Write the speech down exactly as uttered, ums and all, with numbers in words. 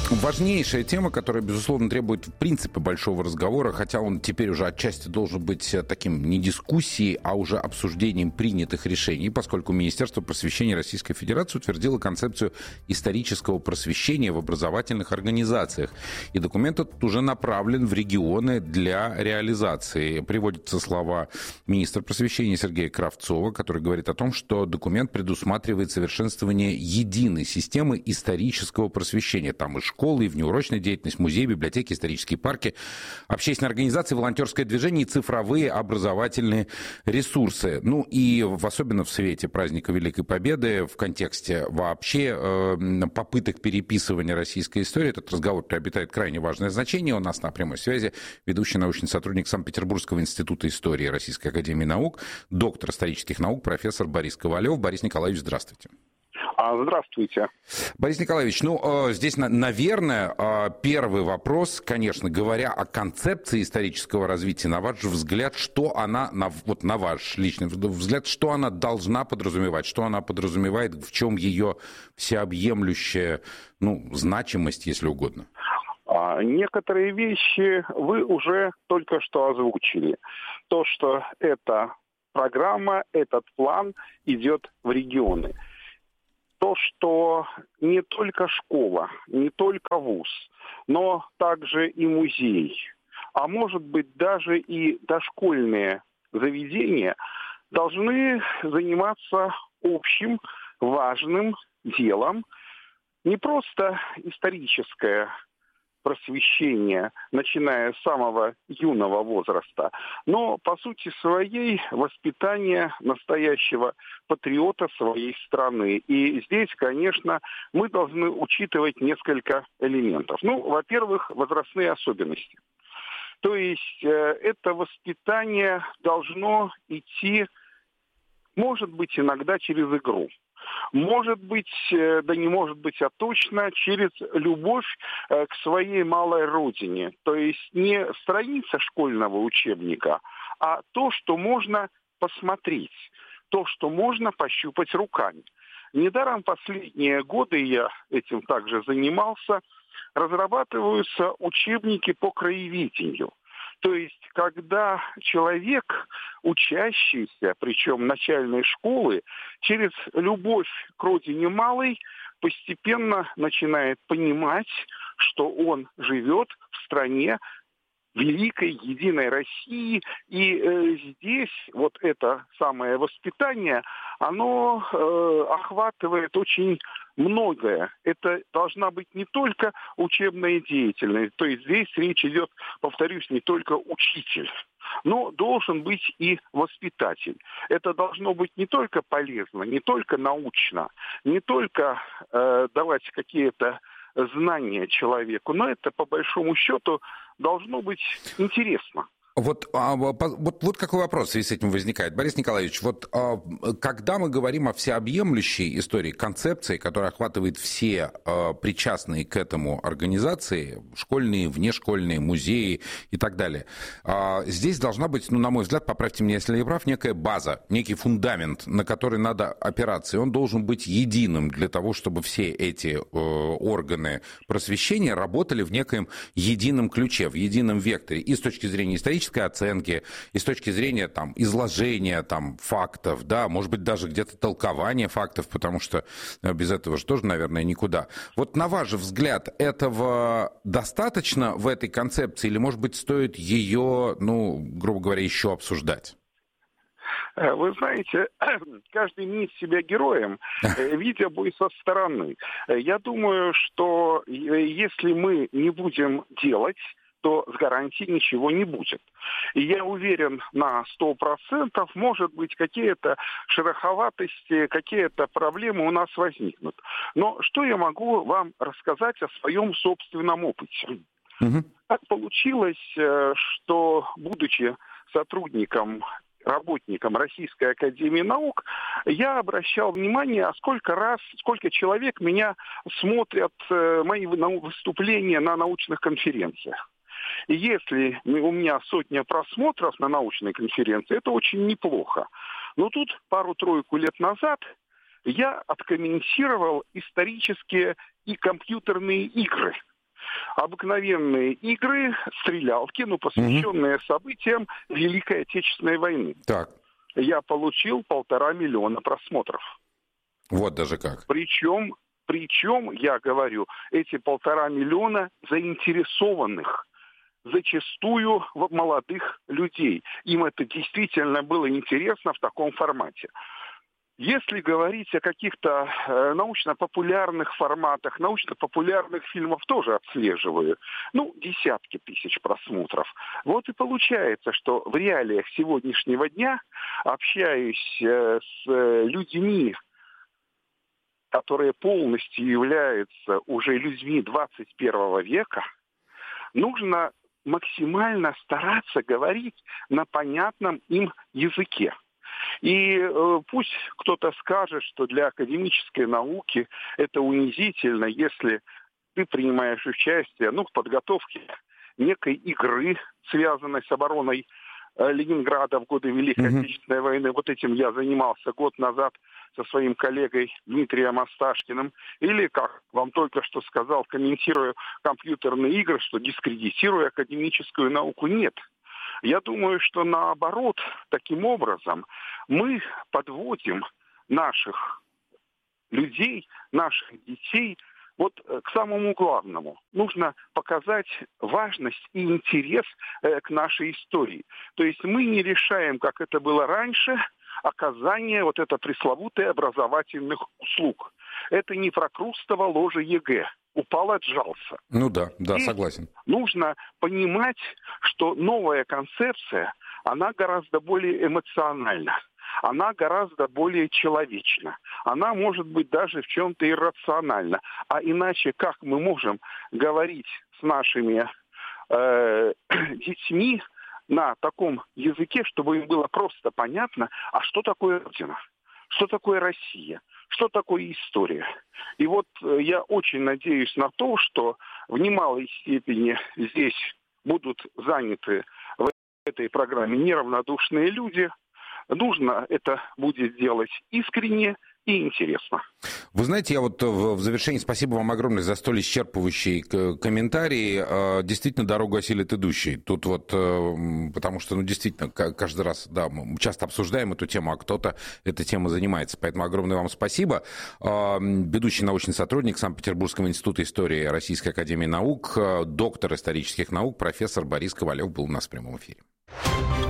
Важнейшая тема, которая, безусловно, требует, в принципе, большого разговора, хотя он теперь уже отчасти должен быть таким не дискуссией, а уже обсуждением принятых решений, поскольку Министерство просвещения Российской Федерации утвердило концепцию исторического просвещения в образовательных организациях. И документ этот уже направлен в регионы для реализации. Приводятся слова министра просвещения Сергея Кравцова, который говорит о том, что документ предусматривает совершенствование единой системы исторического просвещения. Там и школы, и внеурочная деятельность, музеи, библиотеки, исторические парки, общественные организации, волонтерское движение и цифровые образовательные ресурсы. Ну и в, особенно в свете праздника Великой Победы, в контексте вообще э, попыток переписывания российской истории, этот разговор приобретает крайне важное значение. У нас на прямой связи ведущий научный сотрудник Санкт-Петербургского института истории Российской академии наук, доктор исторических наук, профессор Борис Ковалев. Борис Николаевич, здравствуйте. Здравствуйте. Борис Николаевич, ну, здесь, наверное, первый вопрос, конечно, говоря о концепции исторического развития, на ваш взгляд, что она, вот на ваш личный взгляд, что она должна подразумевать, что она подразумевает, в чем ее всеобъемлющая, ну, значимость, если угодно? А, некоторые вещи вы уже только что озвучили. То, что эта программа, этот план идет в регионы. То, что не только школа, не только вуз, но также и музей, а может быть даже и дошкольные заведения должны заниматься общим важным делом, не просто историческое просвещение, начиная с самого юного возраста, но, по сути своей, воспитание настоящего патриота своей страны. И здесь, конечно, мы должны учитывать несколько элементов. Ну, во-первых, возрастные особенности. То есть э, это воспитание должно идти, может быть, иногда через игру. Может быть, да не может быть, а точно через любовь к своей малой родине. То есть не страница школьного учебника, а то, что можно посмотреть, то, что можно пощупать руками. Недаром последние годы, я этим также занимался, разрабатываются учебники по краеведению. То есть, когда человек, учащийся, причем начальной школы, через любовь к родине малой, постепенно начинает понимать, что он живет в стране великой, единой России. И э, здесь вот это самое воспитание, оно э, охватывает очень многое. Это должна быть не только учебная деятельность, то есть здесь речь идет, повторюсь, не только учитель, но должен быть и воспитатель. Это должно быть не только полезно, не только научно, не только э, давать какие-то знания человеку, но это, по большому счету, должно быть интересно. Вот, а, вот, вот какой вопрос в связи с этим возникает. Борис Николаевич, вот а, когда мы говорим о всеобъемлющей истории, концепции, которая охватывает все а, причастные к этому организации, школьные, внешкольные, музеи и так далее, а, здесь должна быть, ну, на мой взгляд, поправьте меня, если я прав, некая база, некий фундамент, на который надо опираться, и он должен быть единым для того, чтобы все эти э, органы просвещения работали в некоем едином ключе, в едином векторе, и с точки зрения исторической оценки, и с точки зрения там, изложения там, фактов, да, может быть, даже где-то толкования фактов, потому что без этого же тоже, наверное, никуда. Вот на ваш взгляд, этого достаточно в этой концепции, или, может быть, стоит ее, ну, грубо говоря, еще обсуждать? Вы знаете, каждый мнит себя героем, видя бой со стороны. Я думаю, что если мы не будем делать, то с гарантией ничего не будет. И я уверен на сто процентов, может быть, какие-то шероховатости, какие-то проблемы у нас возникнут. Но что я могу вам рассказать о своем собственном опыте? Угу. Так получилось, что, будучи сотрудником, работником Российской академии наук, я обращал внимание, а сколько раз, сколько человек меня смотрят мои выступления на научных конференциях. И если у меня сотня просмотров на научной конференции, это очень неплохо. Но тут пару-тройку лет назад я откомментировал исторические и компьютерные игры. Обыкновенные игры, стрелялки, ну, посвященные mm-hmm. событиям Великой Отечественной войны. Так. Я получил полтора миллиона просмотров. Вот даже как. Причем, причем, я говорю, эти полтора миллиона заинтересованных, зачастую молодых людей. Им это действительно было интересно в таком формате. Если говорить о каких-то э, научно-популярных форматах, научно-популярных фильмов тоже отслеживаю, ну, десятки тысяч просмотров. Вот и получается, что в реалиях сегодняшнего дня, общаясь э, с э, людьми, которые полностью являются уже людьми двадцать первого века, нужно максимально стараться говорить на понятном им языке. И э, пусть кто-то скажет, что для академической науки это унизительно, если ты принимаешь участие ну, в подготовке некой игры, связанной с обороной э, Ленинграда в годы Великой mm-hmm. Отечественной войны. Вот этим я занимался год назад со своим коллегой Дмитрием Осташкиным. Или, как вам только что сказал, комментируя компьютерные игры, что дискредитируя академическую науку. Нет. Я думаю, что наоборот, таким образом мы подводим наших людей, наших детей вот к самому главному. Нужно показать важность и интерес э, к нашей истории. То есть мы не решаем, как это было раньше, оказание вот это пресловутое образовательных услуг. Это не Прокрустово ложе ЕГЭ. Упал, отжался. Ну да, да, и согласен. Нужно понимать, что новая концепция, она гораздо более эмоциональна. Она гораздо более человечна. Она может быть даже в чем-то иррациональна. А иначе как мы можем говорить с нашими э, детьми на таком языке, чтобы им было просто понятно, а что такое Родина, что такое Россия, что такое история. И вот я очень надеюсь на то, что в немалой степени здесь будут заняты в этой программе неравнодушные люди. Нужно это будет делать искренне и интересно. Вы знаете, я вот в завершении спасибо вам огромное за столь исчерпывающий комментарий. Действительно, дорогу осилит идущий. Тут вот, потому что, ну, действительно, каждый раз, да, мы часто обсуждаем эту тему, а кто-то этой темой занимается. Поэтому огромное вам спасибо. Ведущий научный сотрудник Санкт-Петербургского института истории Российской академии наук, доктор исторических наук, профессор Борис Ковалев был у нас в прямом эфире.